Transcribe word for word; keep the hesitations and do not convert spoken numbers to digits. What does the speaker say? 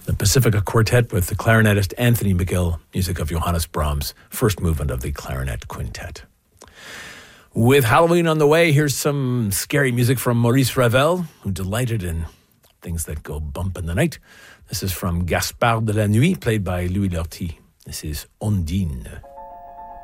The Pacifica Quartet with the clarinetist Anthony McGill, music of Johannes Brahms, first movement of the Clarinet Quintet. With Halloween on the way, here's some scary music from Maurice Ravel, who delighted in things that go bump in the night. This is from Gaspard de la Nuit, played by Louis Lortie. This is Ondine.